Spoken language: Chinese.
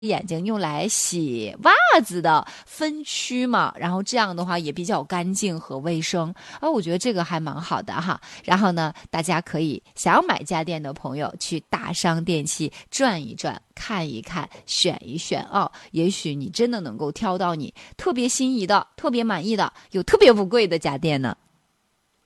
眼睛用来洗袜子的分区嘛，然后这样的话也比较干净和卫生，我觉得这个还蛮好的哈。然后呢，大家可以想要买家电的朋友去大商电器转一转，看一看，选一选也许你真的能够挑到你特别心仪的、特别满意的、又特别不贵的家电呢。